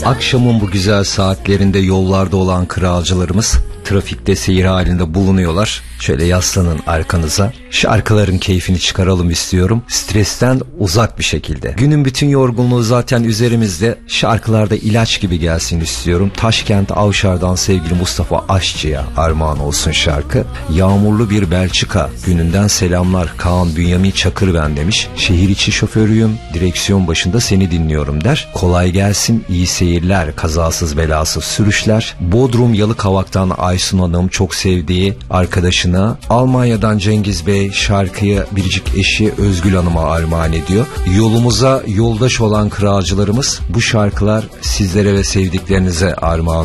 Akşamın bu güzel saatlerinde yollarda olan kıralcılarımız trafikte seyir halinde bulunuyorlar. Şöyle yaslanın arkanıza. Şarkıların keyfini çıkaralım istiyorum. Stresten uzak bir şekilde. Günün bütün yorgunluğu zaten üzerimizde. Şarkılarda ilaç gibi gelsin istiyorum. Taşkent Avşar'dan sevgili Mustafa Aşçı'ya armağan olsun şarkı. Yağmurlu bir Belçika gününden selamlar. Kaan Bünyamin Çakır ben demiş. Şehir içi şoförüyüm. Direksiyon başında seni dinliyorum der. Kolay gelsin, iyi seyirler, kazasız belasız sürüşler. Bodrum Yalıkavak'tan Aysun Hanım çok sevdiği arkadaşına, Almanya'dan Cengiz Bey şarkıyı biricik eşi Özgül Hanım'a armağan ediyor. Yolumuza yoldaş olan kıralcılarımız, bu şarkılar sizlere ve sevdiklerinize armağan